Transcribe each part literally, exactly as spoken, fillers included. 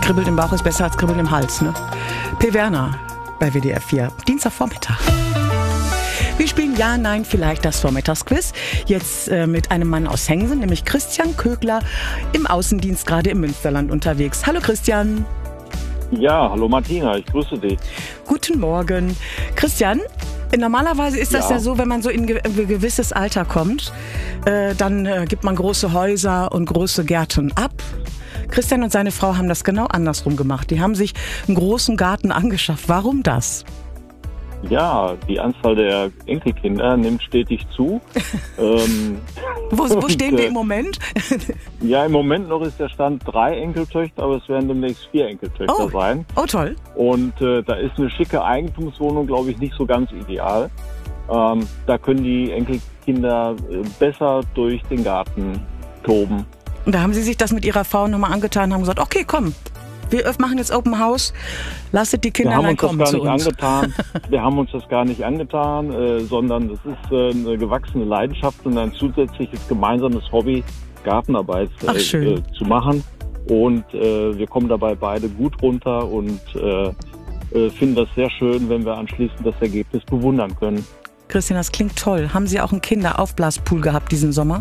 Kribbeln im Bauch ist besser als Kribbeln im Hals, ne? P. Werner bei W D R vier, Dienstagvormittag. Wir spielen Ja, Nein, vielleicht das Vormittagsquiz. Jetzt äh, mit einem Mann aus Hengsen, nämlich Christian Kögler, im Außendienst, gerade im Münsterland unterwegs. Hallo Christian. Ja, hallo Martina, ich grüße dich. Guten Morgen. Christian, normalerweise ist das ja, ja so, wenn man so in ein gewisses Alter kommt, äh, dann äh, gibt man große Häuser und große Gärten ab. Christian und seine Frau haben das genau andersrum gemacht. Die haben sich einen großen Garten angeschafft. Warum das? Ja, die Anzahl der Enkelkinder nimmt stetig zu. ähm, wo, wo stehen und, wir im Moment? Ja, im Moment noch ist der Stand drei Enkeltöchter, aber es werden demnächst vier Enkeltöchter oh. sein. Oh, toll. Und äh, da ist eine schicke Eigentumswohnung, glaube ich, nicht so ganz ideal. Ähm, da können die Enkelkinder äh, besser durch den Garten toben. Und da haben Sie sich das mit Ihrer Frau nochmal angetan und haben gesagt, okay, komm, wir machen jetzt Open House, lasset die Kinder allein kommen zu uns. Wir haben uns das gar nicht angetan, wir haben uns das gar nicht angetan, äh, sondern das ist äh, eine gewachsene Leidenschaft und ein zusätzliches gemeinsames Hobby, Gartenarbeit äh, äh, zu machen. Und äh, wir kommen dabei beide gut runter und äh, äh, finden das sehr schön, wenn wir anschließend das Ergebnis bewundern können. Christian, das klingt toll. Haben Sie auch einen Kinderaufblaspool gehabt diesen Sommer?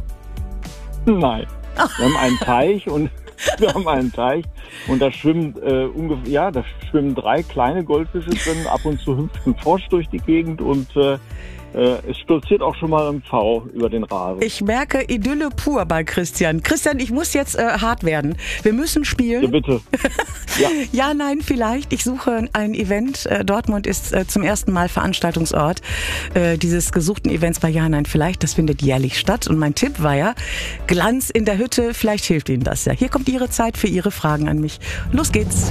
Nein. Wir haben einen Teich und wir haben einen Teich und da schwimmen äh, ungefähr, ja, da schwimmen drei kleine Goldfische drin, ab und zu hüpft ein Frosch durch die Gegend und äh, äh, es stolziert auch schon mal ein Pfau über den Rasen. Ich merke Idylle pur bei Christian. Christian, ich muss jetzt äh, hart werden. Wir müssen spielen. Ja, bitte. Ja. Ja, nein, vielleicht. Ich suche ein Event. Äh, Dortmund ist äh, zum ersten Mal Veranstaltungsort äh, dieses gesuchten Events bei Ja, nein, vielleicht. Das findet jährlich statt. Und mein Tipp war ja, Glanz in der Hütte. Vielleicht hilft Ihnen das ja. Hier kommt Ihre Zeit für Ihre Fragen an mich. Los geht's.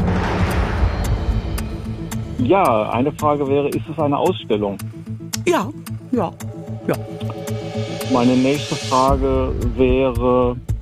Ja, eine Frage wäre, ist es eine Ausstellung? Ja, ja, ja. Meine nächste Frage wäre,